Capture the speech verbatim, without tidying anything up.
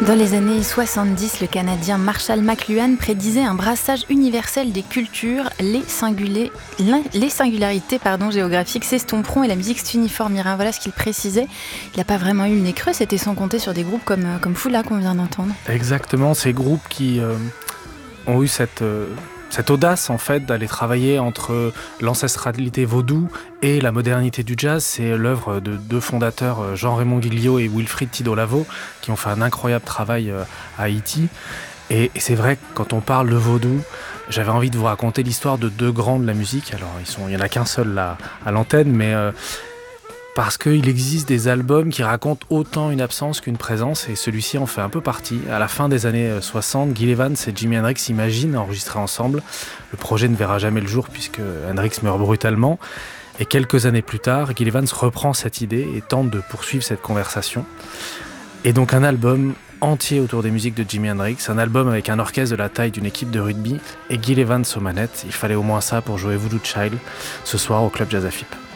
Dans les années soixante-dix, le Canadien Marshall McLuhan prédisait un brassage universel des cultures, les, singulés, les singularités pardon, géographiques s'estomperont et la musique s'uniformera. Voilà ce qu'il précisait. Il n'a pas vraiment eu le nez creux, c'était sans compter sur des groupes comme, comme Foula qu'on vient d'entendre. Exactement, ces groupes qui euh, ont eu cette... Euh Cette audace, en fait, d'aller travailler entre l'ancestralité vaudou et la modernité du jazz, c'est l'œuvre de deux fondateurs, Jean-Raymond Guilliot et Wilfried Tidot-Lavo, qui ont fait un incroyable travail à Haïti. Et, et c'est vrai que quand on parle de vaudou, j'avais envie de vous raconter l'histoire de deux grands de la musique. Alors, ils sont, il n'y en a qu'un seul là, à l'antenne, mais... Euh, parce qu'il existe des albums qui racontent autant une absence qu'une présence, et celui-ci en fait un peu partie. À la fin des années soixante, Gil Evans et Jimi Hendrix s'imaginent enregistrer ensemble. Le projet ne verra jamais le jour puisque Hendrix meurt brutalement. Et quelques années plus tard, Gil Evans reprend cette idée et tente de poursuivre cette conversation. Et donc un album entier autour des musiques de Jimi Hendrix, un album avec un orchestre de la taille d'une équipe de rugby et Gil Evans aux manettes. Il fallait au moins ça pour jouer Voodoo Child ce soir au Club Jazz Afip.